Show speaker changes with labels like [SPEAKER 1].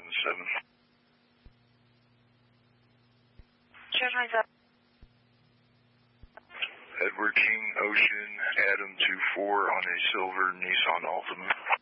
[SPEAKER 1] 7.
[SPEAKER 2] Sure, hands up.
[SPEAKER 1] Edward King Ocean, Adam 24 on a silver Nissan Altima.